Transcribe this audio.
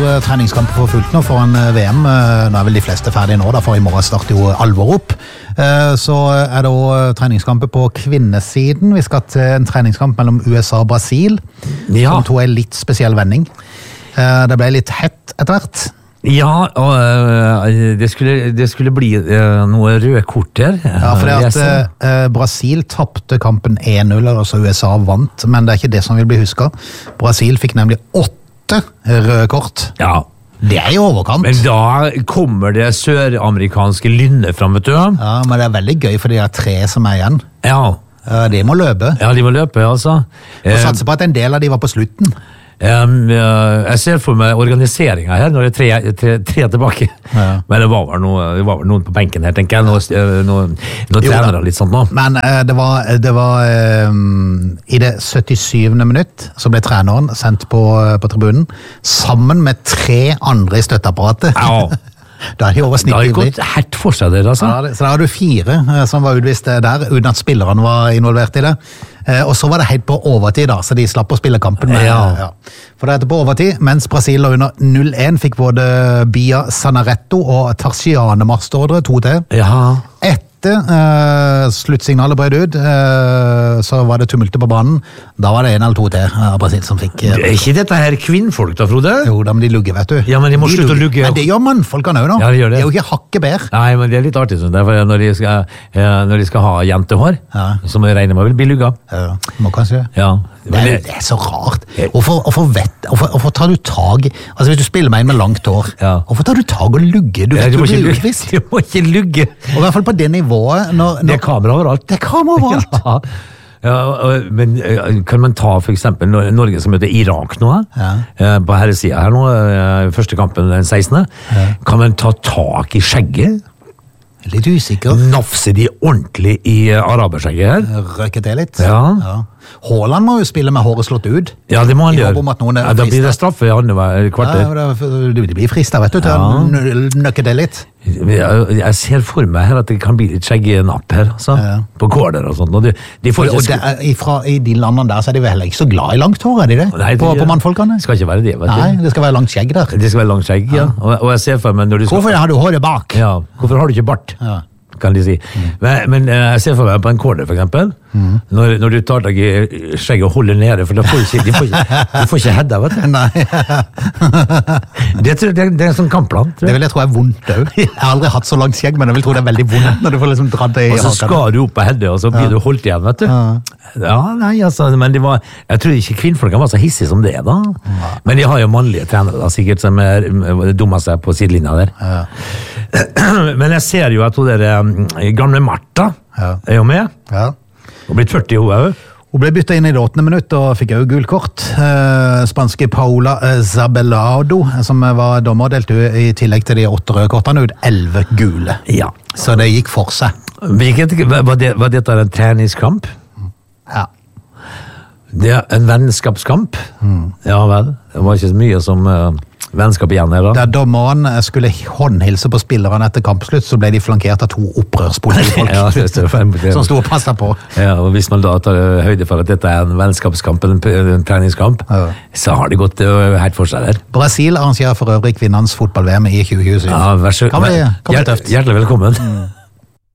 treningskamper for fullt nå foran VM. Nå vel de fleste ferdige nå, da, for i morgen starter jo alvor opp. Så det også treningskamper på kvinnesiden. Vi skal til en treningskamp mellom USA og Brasil, som tog en litt spesiell vending. Det ble litt hett etter hvert. Ja, og det skulle bli noe røde kort her. Ja, for Brasil tappte kampen 1-0, altså USA vant, men det ikke det som vil bli husket. Brasil fikk nemlig 8 røde kort. Ja. Det i overkant. Men da kommer det søramerikanske lynnet frem, vet du. Ja, men det veldig gøy, for de 3 som igjen. Ja. De må løpe. Ja, de må løpe, altså. Og satser på at en del av de var på slutten. Jeg ser for meg organiseringen her når det er tre tilbake. Ja. Men det var noen på benken her, tenker jeg. Noen trenere litt sånt nå. Men det var i det 77. minutt så ble treneren sendt på tribunen sammen med 3 andre i støtteapparatet. Ja. Da de over snittet ivrig. Det har gått helt for seg der, altså. Ja, så da har du 4 som var utvist der, uten at spillerne var involvert i det. Og så var det helt på overtid da, så de slapp å spille kampen. Ja. For det på overtid, mens Brasil lå under 0-1, fikk både Bia Sanaretto og Tarsiane marsjordre 2 til. Ja. Etter sluttsignalet brød ut, så var det tumultet på banen. Da var det 1 eller 2 til av Brasil som fikk... Er ikke dette her kvinnfolk da, Frode? Jo, da må de lugge, vet du. Ja, men de må slutte å lugge. Men det gjør mannfolkene også, da. Ja, de gjør det. Det jo ikke hakke bær. Nei, men det litt artig, sånn. Når de skal ha jentehår, så må jeg regne med å bli lugga. Ja, må kanskje. Ja. Det så rart. Hvorfor tar du tag... Altså, hvis du spiller med en med langt hår, hvorfor tar du tag og lugge? Du må ikke lugge. Og i hvert fall på det nivået... Det er kamera overalt. Det er kamera overalt. Ja, men kan man ta for eksempel Norge som møter Irak nå, på herresiden her nå, første kampen den 16. Kan man ta tak i skjegget? Litt usikker. Nafse de ordentlig i araberskjegget her? Røket det litt. Ja. Haaland må jo spille med håret slått ut. Ja, det må han gjøre. Da blir det straffe i andre kvarter. Ja, det blir fristet, vet du, til å nøkke det litt. Jeg ser for meg her at det kan bli litt skjeggenapp her, altså, på gårder og sånt. I de landene der så er de vel heller ikke så glad i langt hår, er de det? Nei, på mannfolkene? Det skal ikke være det, vet du. Nei, det skal være langt skjegg der. Det skal være langt skjegg, ja. Og jeg ser for meg når du skal... Hvorfor har du håret bak? Ja, hvorfor har du ikke bart? Ja. Kan de si. Men jeg ser for meg på en corner, for eksempel, når du tar deg i skjegget og holder nede, for da får de får ikke hedda, vet du. Nei. Det er en sånn kampplan. Det vil jeg tro er vondt også. Jeg har aldri hatt så langt skjegg, men jeg vil tro det er veldig vondt når du får liksom dratt det i haken. Og så skal du opp på hedde, og så blir du holdt igjen, vet du. Ja, nei, altså, men jeg tror ikke kvinnfolkene var så hissige som det, da. Men de har jo mannlige trenere, da, sikkert, som dummer seg på sidelinja der. Men jeg ser jo at hun der gamle Martha er jo med. Ja. Hun blitt 40 hun også. Hun ble byttet inn i det 8. minutt og fikk også gul kort. Spanske Paula Zabelado, som var dommer, delte i tillegg til de 8 røde kortene ut 11 gule. Ja. Så det gikk for seg. Var dette en treningskamp? Ja. Det er en vennskapskamp. Ja vel, det var ikke så mye som... vennskap igjen her da. Da dommeren skulle håndhilse på spillerne etter kampslutt, så ble de flankert av 2 opprørspolitifolk som stod og passet på. Ja, og hvis man da tar høyde for at dette er en vennskapskamp, en treningskamp, så har det gått helt for seg der. Brasil arrangerer for øvrig kvinnens fotball-VM i 2020. Ja, vær så god. Hjertelig velkommen.